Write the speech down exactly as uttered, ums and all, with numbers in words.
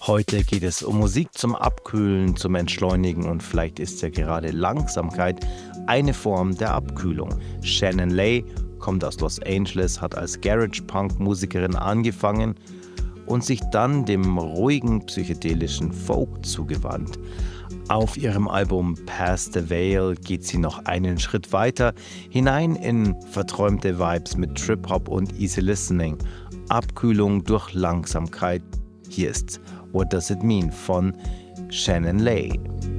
Heute geht es um Musik zum Abkühlen, zum Entschleunigen und vielleicht ist ja gerade Langsamkeit eine Form der Abkühlung. Shannon Lay kommt aus Los Angeles, hat als Garage-Punk-Musikerin angefangen und sich dann dem ruhigen psychedelischen Folk zugewandt. Auf ihrem Album Past the Veil geht sie noch einen Schritt weiter, hinein in verträumte Vibes mit Trip-Hop und Easy Listening. Abkühlung durch Langsamkeit. Hier ist What Does It Mean von Shannon Lay.